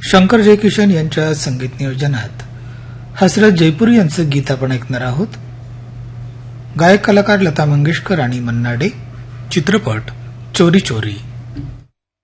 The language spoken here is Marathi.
शंकर जयकिशन यांच्या संगीत नियोजनात हसरत जयपुरी यांचं गीत आपण ऐकणार आहोत. गायक कलाकार लता मंगेशकर आणि मन्ना डे. चित्रपट चोरी चोरी.